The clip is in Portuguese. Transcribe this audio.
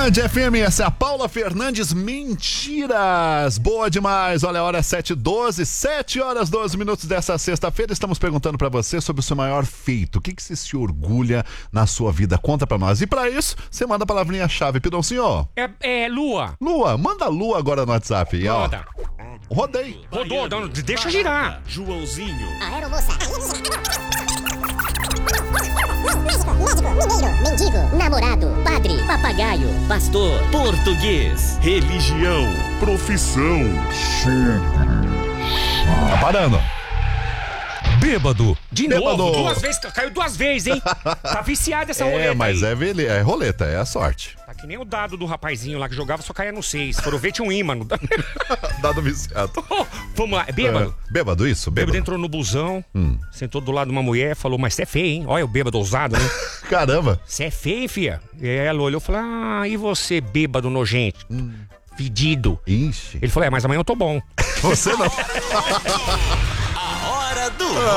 Band FM, essa é a Paula Fernandes, Mentiras. Boa demais, olha, a hora é 7h12, 7h12 dessa sexta-feira. Estamos perguntando pra você sobre o seu maior feito. O que você se orgulha na sua vida? Conta pra nós. E pra isso, você manda a palavrinha-chave, Pidoncinho. Lua. Lua, manda a Lua agora no WhatsApp. Aí, ó. Roda. Rodei. Rodou, deixa girar. Joãozinho. Aeromoça. Médico, mineiro, mendigo, namorado, padre, papagaio, pastor, Português. Religião. Profissão. Tá parando. Bêbado. De Bêbado. novo, caiu duas vezes, hein? Tá viciada essa roleta Mas aí. é roleta, é a sorte. Tá que nem o dado do rapazinho lá que jogava, só caía no 6. Foram ver, tinha um ímã. Dado viciado. Vamos lá, é bêbado. Bêbado, isso? O bêbado entrou no busão, sentou do lado de uma mulher, falou, mas você é feio, hein? Olha o bêbado ousado, né? Caramba. Você é feio, hein, fia? E aí ela olhou e falou, e você, bêbado nojento? Fedido. Ixi. Ele falou, mas amanhã eu tô bom. Você não. A hora do